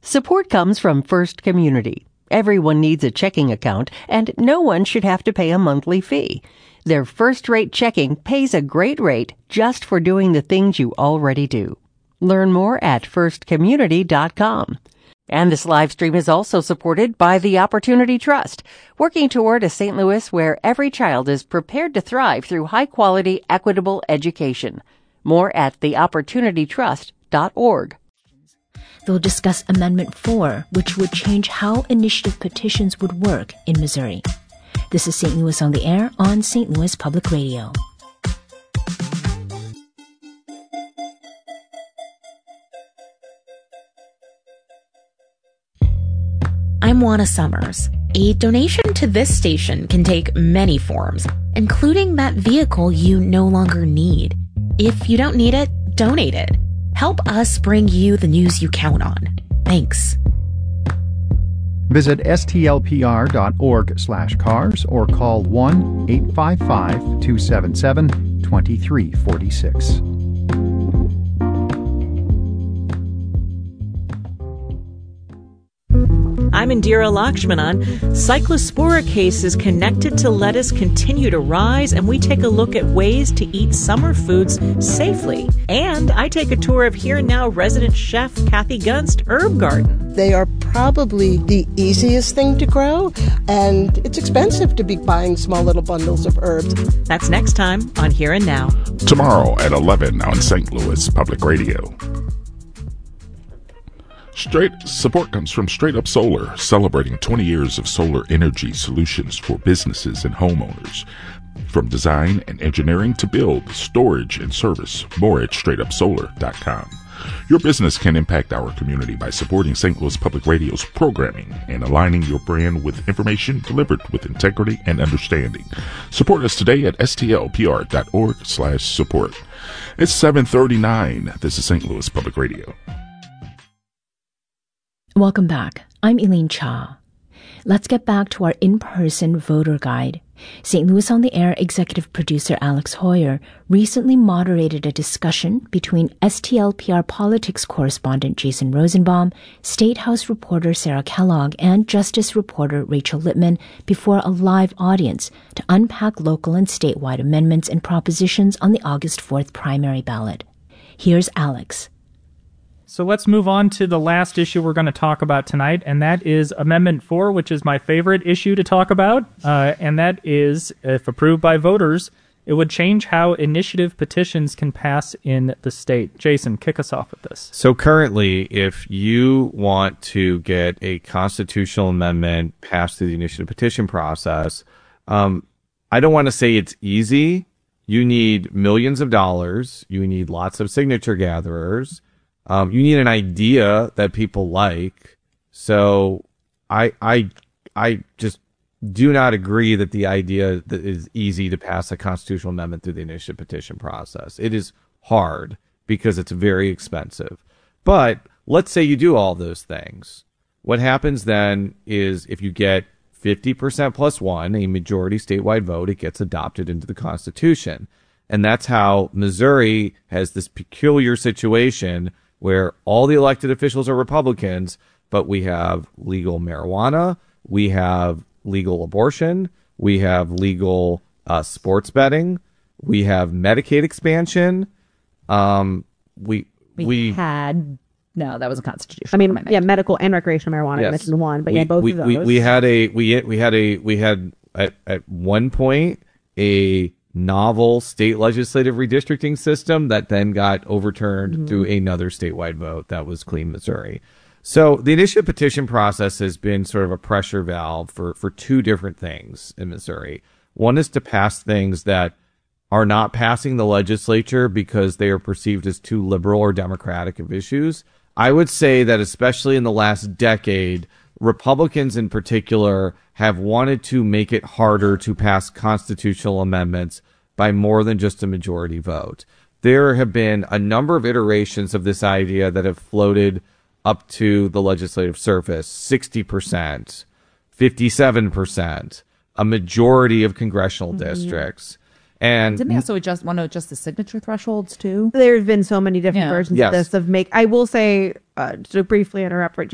Support comes from First Community. Everyone needs a checking account, and no one should have to pay a monthly fee. Their first-rate checking pays a great rate just for doing the things you already do. Learn more at firstcommunity.com. And this live stream is also supported by the Opportunity Trust, working toward a St. Louis where every child is prepared to thrive through high-quality, equitable education. More at theopportunitytrust.org. They'll discuss Amendment 4, which would change how initiative petitions would work in Missouri. This is St. Louis on the Air on St. Louis Public Radio. I'm Juana Summers. A donation to this station can take many forms, including that vehicle you no longer need. If you don't need it, donate it. Help us bring you the news you count on. Thanks. Visit stlpr.org/cars or call 1-855-277-2346. I'm Indira Lakshmanan. Cyclospora cases connected to lettuce continue to rise, and we take a look at ways to eat summer foods safely. And I take a tour of Here and Now resident chef Kathy Gunst Herb Garden. They are probably the easiest thing to grow, and it's expensive to be buying small little bundles of herbs. That's next time on Here and Now. Tomorrow at 11 on St. Louis Public Radio. Support comes from Straight Up Solar, celebrating 20 years of solar energy solutions for businesses and homeowners. From design and engineering to build, storage, and service, more at straightupsolar.com. Your business can impact our community by supporting St. Louis Public Radio's programming and aligning your brand with information delivered with integrity and understanding. Support us today at stlpr.org/support. It's 7:39. This is St. Louis Public Radio. Welcome back. I'm Elaine Cha. Let's get back to our in-person voter guide. St. Louis on the Air executive producer Alex Hoyer recently moderated a discussion between STLPR politics correspondent Jason Rosenbaum, State House reporter Sarah Kellogg, and Justice reporter Rachel Lippman before a live audience to unpack local and statewide amendments and propositions on the August 4th primary ballot. Here's Alex. So let's move on to the last issue we're going to talk about tonight, and that is Amendment 4, which is my favorite issue to talk about, and that is, if approved by voters, it would change how initiative petitions can pass in the state. Jason, kick us off with this. So currently, if you want to get a constitutional amendment passed through the initiative petition process, I don't want to say it's easy. You need millions of dollars. You need lots of signature gatherers. You need an idea that people like. So I just do not agree that the idea that is easy to pass a constitutional amendment through the initiative petition process. It is hard because it's very expensive. But let's say you do all those things. What happens then is if you get 50% plus one, a majority statewide vote, it gets adopted into the Constitution. And that's how Missouri has this peculiar situation where all the elected officials are Republicans, but we have legal marijuana, we have legal abortion, we have legal sports betting, we have Medicaid expansion. We had no, that was a constitutional. I mean, yeah, medical and recreational marijuana. Yes. I mentioned one, but both of those. We had at one point a novel state legislative redistricting system that then got overturned through another statewide vote. That was Clean Missouri. So the initiative petition process has been sort of a pressure valve for two different things in Missouri. One is to pass things that are not passing the legislature because they are perceived as too liberal or democratic of issues. I would say that especially in the last decade, Republicans in particular have wanted to make it harder to pass constitutional amendments by more than just a majority vote. There have been a number of iterations of this idea that have floated up to the legislative surface: 60%, 57%, a majority of congressional districts. And didn't they also want to adjust the signature thresholds too? There's been so many different versions of this. I will say, to briefly interrupt